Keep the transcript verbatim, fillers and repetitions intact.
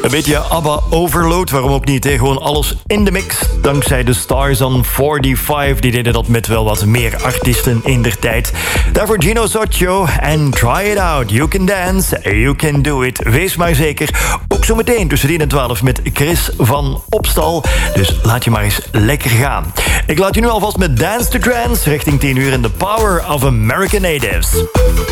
Een beetje ABBA overload, waarom ook niet? Hè? Gewoon alles in de mix. Dankzij de Stars on vijfenveertig, die deden dat met wel wat meer artiesten in der tijd. Daarvoor Gino Soccio en Try It Out. You can dance, you can do it. Wees maar zeker. Ook zo meteen tussen tien en twaalf met Chris van Opstal. Dus laat je maar eens lekker gaan. Ik laat je nu alvast met Dance to Trance richting tien uur in The Power of American Natives.